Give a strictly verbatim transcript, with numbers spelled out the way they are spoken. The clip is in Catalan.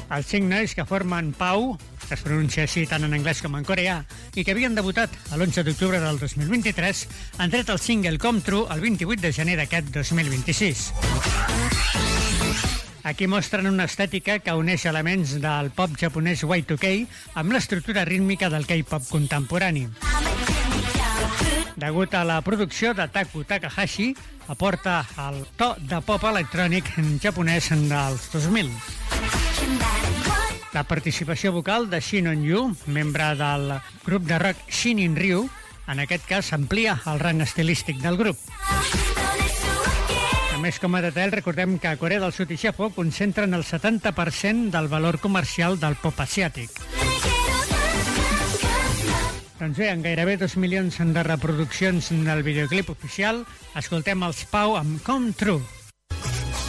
Els cinc nois que formen Pau, que es pronuncia així tant en anglès com en coreà, i que havien debutat l'onze d'octubre del dos mil vint-i-tres, han tret el single Come True el vint-i-vuit de gener d'aquest dos mil vint-i-sis. Aquí mostren una estètica que uneix elements del pop japonès Y dos K amb l'estructura rítmica del K-pop contemporani. Degut a la producció de Taku Takahashi, aporta el to de pop electrònic en japonès dels dos mil. La participació vocal de Shin On-yu, membre del grup de rock Shinin Ryu, en aquest cas amplia el rang estilístic del grup. A més, com a detall, recordem que a Corea del Sud i Japó concentren el setanta per cent del valor comercial del pop asiàtic. Doncs bé, en gairebé dos milions de reproduccions del videoclip oficial, escoltem els Pau amb Come True.